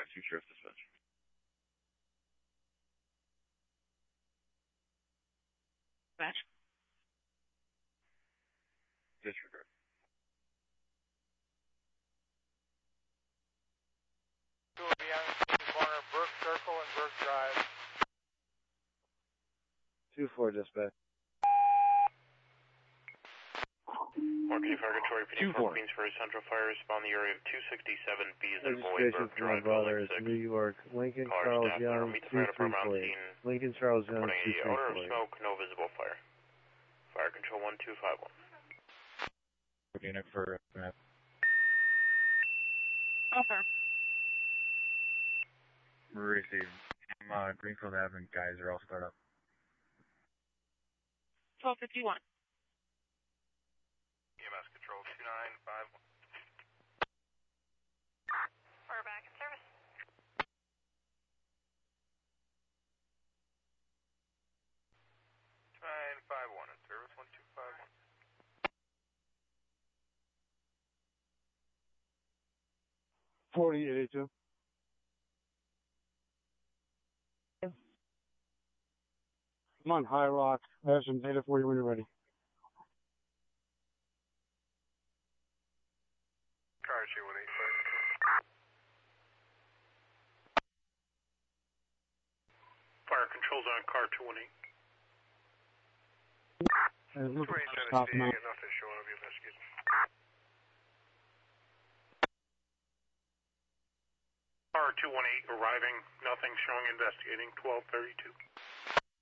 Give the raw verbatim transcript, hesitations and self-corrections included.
two sheriff dispatch. Dispatch. Disregard. Two will be on the corner, Burke Circle and Burke Drive. two four dispatch. Marketing Fire Control, repeating for Queensbury Central Fire, respond the area of two sixty-seven B as in boy, Registration Burke for my Drive, brother building is six. New York, Lincoln Caller Charles staff, Young, meet the two fire three department on four eight. scene. Lincoln Charles Young, Reporting two a three odor of four eight. smoke, no visible fire. Fire Control one two five one. Unit for map. Offer. Received. Uh, Greenfield Avenue guys are all start up. twelve fifty-one. E M S Control two nine five one. We're back in service. two nine five one in service, one two five one. forty-eight eighty-two. I'm on High Rock. I have some data for you when you're ready. Car two one eight five. Fire Control's on car two one eight. Uh, look, two eight stop Tennessee, now. I got nothing showing of you investigating. Car two one eight arriving, nothing showing investigating, twelve thirty-two.